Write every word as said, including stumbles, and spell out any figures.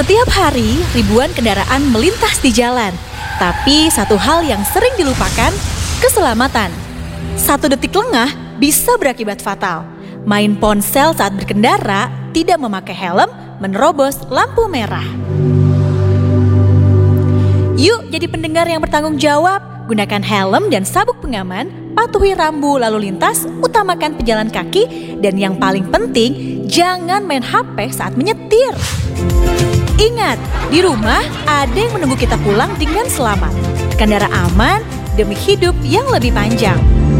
Setiap hari, ribuan kendaraan melintas di jalan. Tapi satu hal yang sering dilupakan, keselamatan. Satu detik lengah bisa berakibat fatal. Main ponsel saat berkendara, tidak memakai helm, menerobos lampu merah. Yuk jadi pendengar yang bertanggung jawab, gunakan helm dan sabuk pengaman, patuhi rambu lalu lintas, utamakan pejalan kaki, dan yang paling penting, jangan main H P saat menyetir. Ingat, di rumah ada yang menunggu kita pulang dengan selamat. Kendara aman demi hidup yang lebih panjang.